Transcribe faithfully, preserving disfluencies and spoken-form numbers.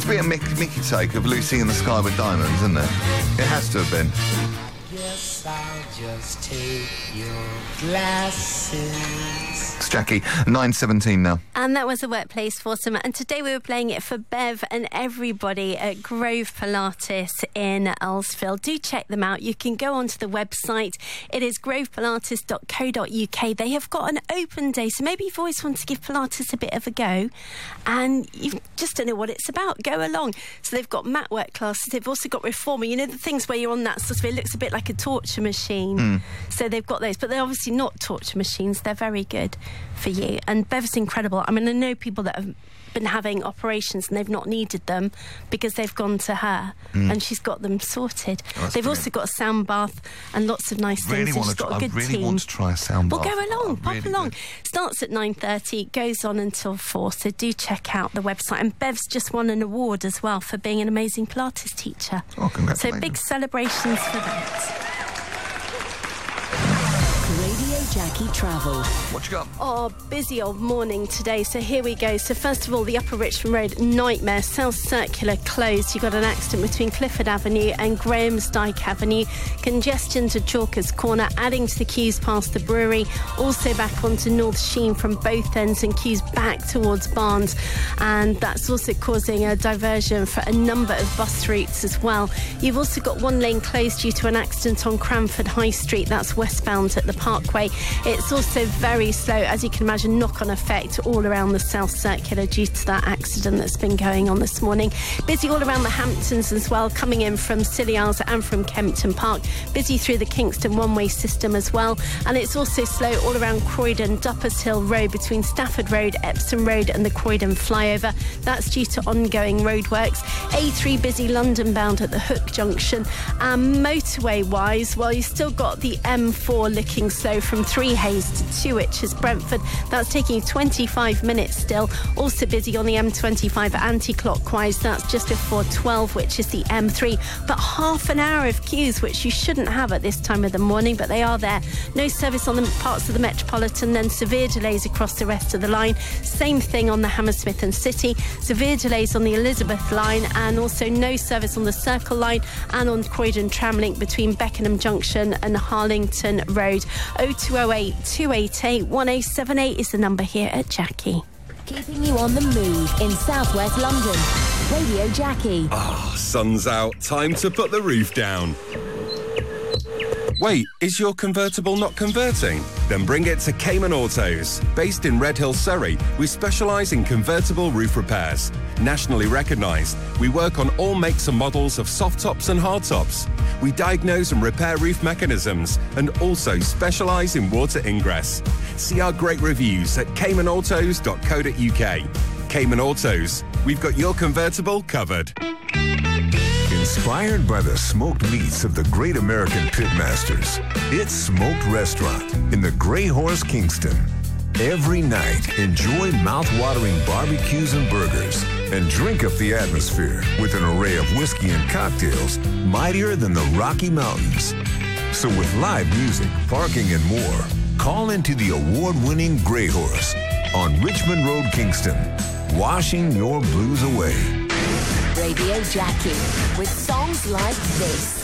to be a Mickey, Mickey take of Lucy in the Sky with Diamonds, isn't it? It has to have been. Yes, I'll just take your glasses. It's Jackie, nine seventeen now. And that was a Workplace Foursome. And today we were playing it for Bev and everybody at Grove Pilates in Earlsfield. Do check them out. You can go onto the website. It is grove pilates dot co dot uk. They have got an open day, so maybe you've always wanted to give Pilates a bit of a go and you just don't know what it's about. Go along. So they've got mat work classes. They've also got reformer. You know, the things where you're on that sort of, it looks a bit like a torture machine. Mm. So they've got those, but they're obviously not torture machines. They're very good for you. And Bev's incredible. I mean, I know people that have been having operations and they've not needed them because they've gone to her mm. and she's got them sorted. Oh, they've brilliant. Also got a sound bath and lots of nice really things. Want She's to got try, a good I really team. want to try a sound bath. Well, go along, oh, pop really along. good. Starts at nine thirty, goes on until four, so do check out the website. And Bev's just won an award as well for being an amazing Pilates teacher. Oh, congratulations. So big celebrations for that. Radio Jackie Travel. What you got? Oh, busy old morning today. So here we go. So first of all, the Upper Richmond Road nightmare. South Circular closed. You've got an accident between Clifford Avenue and Grahamsdyke Avenue. Congestion to Chalkers Corner, adding to the queues past the brewery. Also back onto North Sheen from both ends and queues back towards Barnes. And that's also causing a diversion for a number of bus routes as well. You've also got one lane closed due to an accident on Cranford High Street. That's westbound at the Parkway. It's also very slow, as you can imagine, knock-on effect all around the South Circular due to that accident that's been going on this morning. Busy all around the Hamptons as well, coming in from Scilly Isles and from Kempton Park. Busy through the Kingston one-way system as well. And it's also slow all around Croydon, Duppers Hill Road between Stafford Road, Epsom Road and the Croydon flyover. That's due to ongoing roadworks. A three busy London bound at the Hook Junction. And motorway-wise, well, you've still got the M four looking slow from Three Hayes to Twitches, Brentford. That's taking you twenty-five minutes still. Also busy on the M twenty-five anti-clockwise. That's just before twelve, which is the M three. But half an hour of queues, which you shouldn't have at this time of the morning, but they are there. No service on the parts of the Metropolitan, then severe delays across the rest of the line. Same thing on the Hammersmith and City. Severe delays on the Elizabeth line, and also no service on the Circle line and on Croydon Tramlink between Beckenham Junction and Harlington Road. oh two oh eight, two eight eight, one oh seven eight is the number here at Jackie. Keeping you on the move in southwest London. Radio Jackie. Ah, oh, sun's out. Time to put the roof down. Wait, is your convertible not converting? Then bring it to Cayman Autos. Based in Redhill, Surrey, we specialise in convertible roof repairs. Nationally recognised, we work on all makes and models of soft tops and hard tops. We diagnose and repair roof mechanisms and also specialise in water ingress. See our great reviews at cayman autos dot co dot uk. Cayman Autos, we've got your convertible covered. Inspired by the smoked meats of the great American pitmasters, it's Smoked Restaurant in the Grey Horse, Kingston. Every night, enjoy mouth-watering barbecues and burgers and drink up the atmosphere with an array of whiskey and cocktails mightier than the Rocky Mountains. So with live music, parking, and more, call into the award-winning Grey Horse on Richmond Road, Kingston, washing your blues away. Radio Jackie with songs like this.